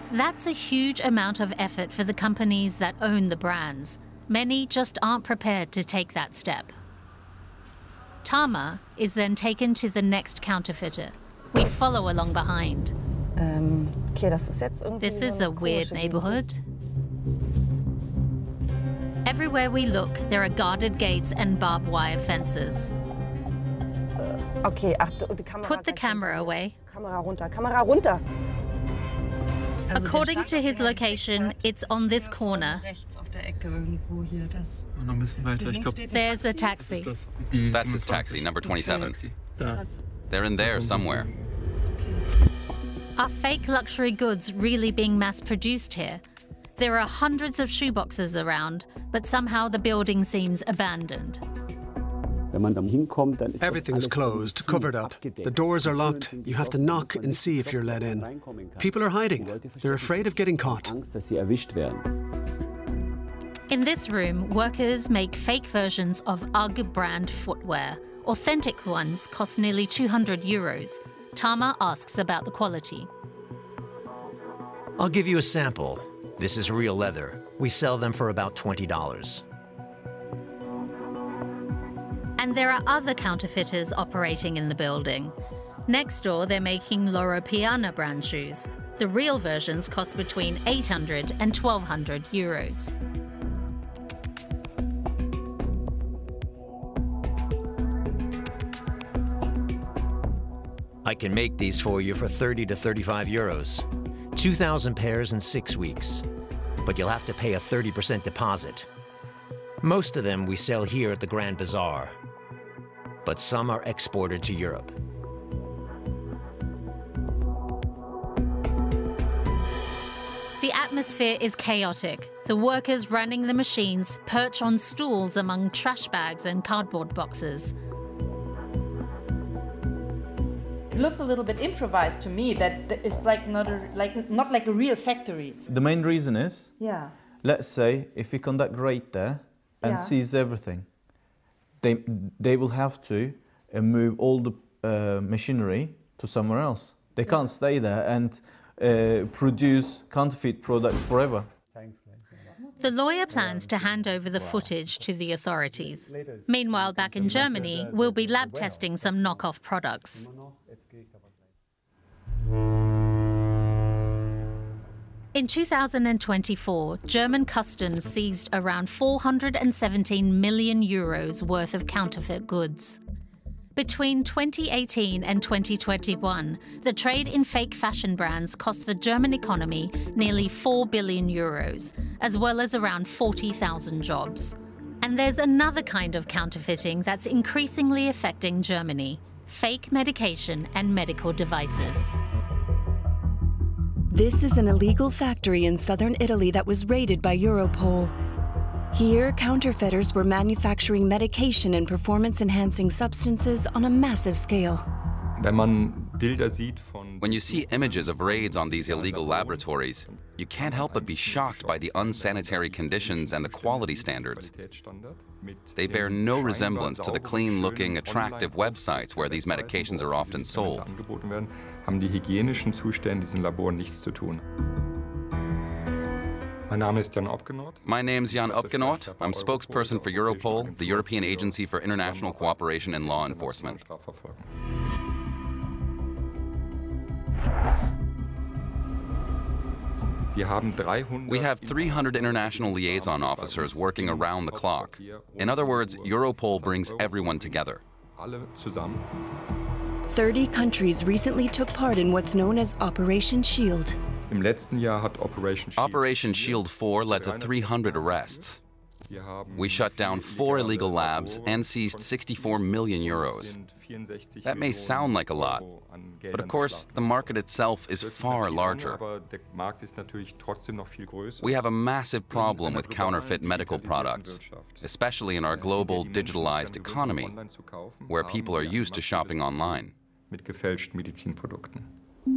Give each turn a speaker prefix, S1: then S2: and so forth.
S1: That's a huge amount of effort for the companies that own the brands. Many just aren't prepared to take that step. Tama is then taken to the next counterfeiter. We follow along behind. This is a weird neighborhood. Everywhere we look, there are guarded gates and barbed wire fences. Put the camera away. According to his location, it's on this corner. There's a taxi.
S2: That's his taxi, number 27. They're in there somewhere.
S1: Are fake luxury goods really being mass-produced here? There are hundreds of shoeboxes around, but somehow the building seems abandoned.
S3: Everything's closed, covered up. The doors are locked. You have to knock and see if you're let in. People are hiding. They're afraid of getting caught.
S1: In this room, workers make fake versions of UGG brand footwear. Authentic ones cost nearly 200 euros. Tama asks about the quality.
S4: I'll give you a sample. This is real leather. We sell them for about $20.
S1: And there are other counterfeiters operating in the building. Next door, they're making Loro Piana brand shoes. The real versions cost between 800 and 1,200 euros.
S4: I can make these for you for 30 to 35 euros. 2,000 pairs in 6 weeks. But you'll have to pay a 30% deposit. Most of them we sell here at the Grand Bazaar. But some are exported to Europe.
S1: The atmosphere is chaotic. The workers running the machines perch on stools among trash bags and cardboard boxes.
S5: It looks a little bit improvised to me, that it's like not like a real factory.
S6: The main reason is,
S5: yeah,
S6: let's say if we conduct raid there and seize everything, they will have to move all the machinery to somewhere else. They can't stay there and produce counterfeit products forever.
S1: The lawyer plans to hand over the footage to the authorities. Meanwhile, back in Germany, we'll be lab testing some knockoff products. In 2024, German customs seized around 417 million euros worth of counterfeit goods. Between 2018 and 2021, the trade in fake fashion brands cost the German economy nearly 4 billion euros, as well as around 40,000 jobs. And there's another kind of counterfeiting that's increasingly affecting Germany: fake medication and medical devices.
S7: This is an illegal factory in southern Italy that was raided by Europol. Here, counterfeiters were manufacturing medication and performance-enhancing substances on a massive scale.
S2: When you see images of raids on these illegal laboratories, you can't help but be shocked by the unsanitary conditions and the quality standards. They bear no resemblance to the clean-looking, attractive websites where these medications are often sold. My name's Jan Opgenort. I'm spokesperson for Europol, the European Agency for International Cooperation in Law Enforcement. We have 300 international liaison officers working around the clock. In other words, Europol brings everyone together.
S7: 30 countries recently took part in what's known as Operation Shield.
S2: Operation Shield 4 led to 300 arrests. We shut down 4 illegal labs and seized 64 million euros. That may sound like a lot, but of course, the market itself is far larger. We have a massive problem with counterfeit medical products, especially in our global digitalized economy, where people are used to shopping online.
S8: Mit gefälschten Medizinprodukten.